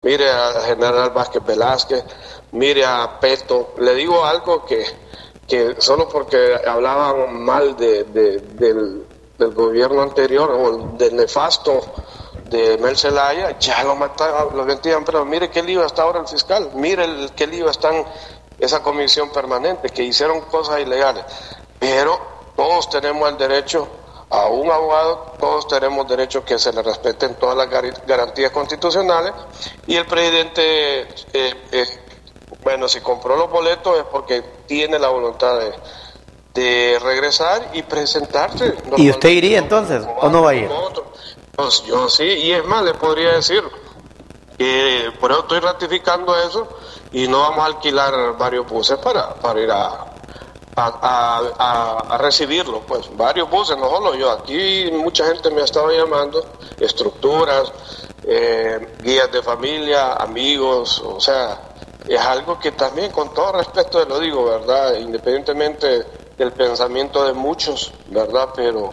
mire al general Vázquez Velázquez, mire a Peto. Le digo algo que solo porque hablaban mal del gobierno anterior o del nefasto de Mel Zelaya, ya lo mataban, lo metían, pero mire qué lío está ahora el fiscal, mire qué lío está en esa comisión permanente, que hicieron cosas ilegales, pero todos tenemos el derecho a un abogado, todos tenemos derecho que se le respeten todas las garantías constitucionales, y el presidente, bueno, si compró los boletos es porque tiene la voluntad de regresar y presentarse. ¿Y usted iría entonces o no va a ir? Pues yo sí, y es más, le podría decir que por eso estoy ratificando eso, y no vamos a alquilar varios buses para ir a recibirlo, pues varios buses, no solo yo. Aquí mucha gente me ha estado llamando, estructuras, guías de familia, amigos, o sea, es algo que también, con todo respeto lo digo, ¿verdad? Independientemente del pensamiento de muchos, ¿verdad? Pero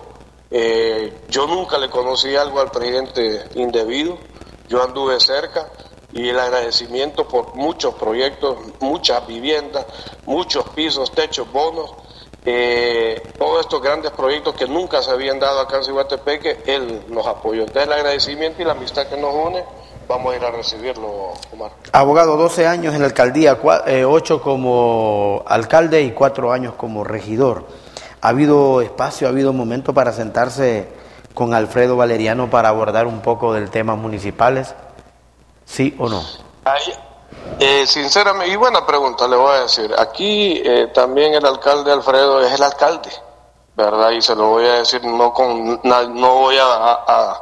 yo nunca le conocí algo al presidente indebido, yo anduve cerca, y el agradecimiento por muchos proyectos, muchas viviendas, muchos pisos, techos, bonos, todos estos grandes proyectos que nunca se habían dado acá en Ciguatepeque, él nos apoyó. Entonces el agradecimiento y la amistad que nos une, vamos a ir a recibirlo, Omar. Abogado, 12 años en la alcaldía, 8 como alcalde y 4 años como regidor. ¿Ha habido espacio, ha habido momento para sentarse con Alfredo Valeriano para abordar un poco del tema municipales? ¿Sí o no? Sinceramente, y buena pregunta le voy a decir. Aquí también el alcalde Alfredo es el alcalde, ¿verdad? Y se lo voy a decir, no voy a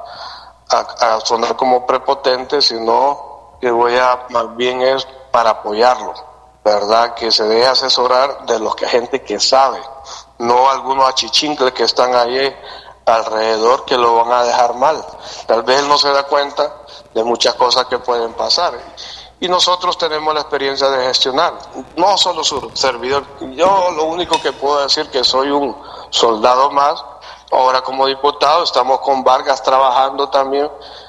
sonar como prepotente, sino que voy a, más bien es para apoyarlo, ¿verdad? Que se deje asesorar de los gente que sabe, no algunos achichincles que están ahí alrededor que lo van a dejar mal. Tal vez él no se da cuenta de muchas cosas que pueden pasar. Y nosotros tenemos la experiencia de gestionar, no solo su servidor. Yo lo único que puedo decir que soy un soldado más. Ahora como diputado estamos con Vargas trabajando también,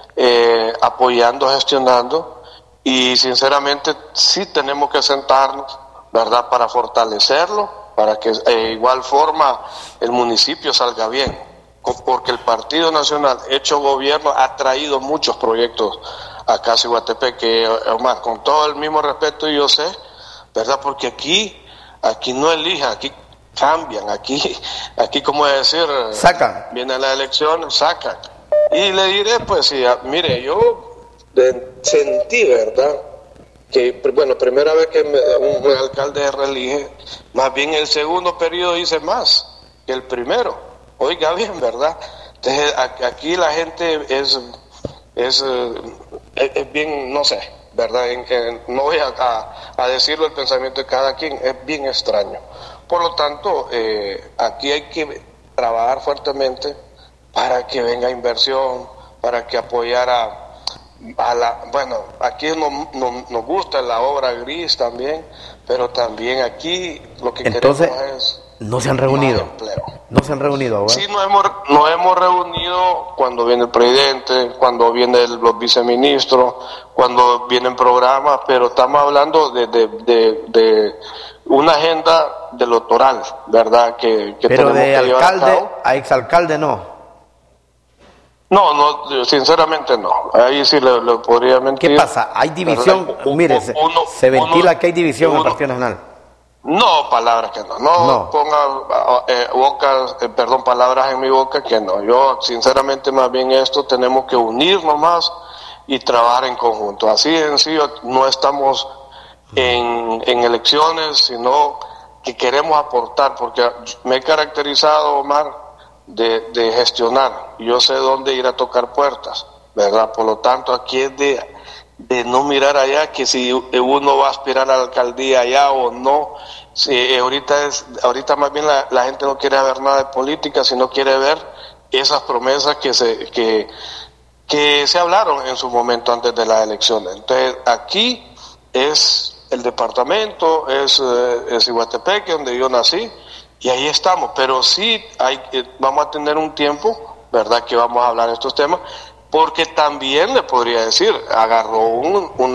apoyando, gestionando, y sinceramente sí tenemos que sentarnos, ¿verdad?, para fortalecerlo, para que de igual forma el municipio salga bien, porque el Partido Nacional, hecho gobierno, ha traído muchos proyectos acá a Ciguatepeque, Omar, con todo el mismo respeto, y yo sé, ¿verdad?, porque aquí no elijan, aquí cambian, aquí como decir, sacan, viene la elección, sacan. Y le diré, pues sí, mire, yo sentí, ¿verdad?, que, bueno, primera vez que un alcalde se reelige, más bien el segundo periodo hice más que el primero. Oiga bien, ¿verdad? Entonces, aquí la gente es bien, no sé, ¿verdad? No voy a decirlo el pensamiento de cada quien, es bien extraño. Por lo tanto, aquí hay que trabajar fuertemente para que venga inversión, para que apoyara bueno, aquí nos gusta la obra gris también, pero también aquí lo que entonces, queremos es... ¿no se han reunido? ¿No se han reunido ahora? Sí, nos hemos reunido cuando viene el presidente, cuando vienen los viceministros, cuando vienen programas, pero estamos hablando de una agenda del electoral, ¿verdad? Que pero tenemos de que alcalde a exalcalde no. No, sinceramente no. Ahí sí le podría mentir. ¿Qué pasa? Hay división, mire, se ventila que hay división en el Partido Nacional. No, palabras que no ponga palabras en mi boca que no. Yo, sinceramente, más bien esto tenemos que unirnos más y trabajar en conjunto. Así en sí no estamos en elecciones, sino que queremos aportar, porque me he caracterizado, Omar, de gestionar. Yo sé dónde ir a tocar puertas, ¿verdad? Por lo tanto, aquí es de no mirar allá, que si uno va a aspirar a la alcaldía allá o no. Sí, ahorita más bien la gente no quiere ver nada de política, sino quiere ver esas promesas que se hablaron en su momento antes de las elecciones. Entonces, aquí es el departamento, es Ciguatepeque, donde yo nací, y ahí estamos, pero sí vamos a tener un tiempo, ¿verdad?, que vamos a hablar de estos temas, porque también le podría decir, agarró una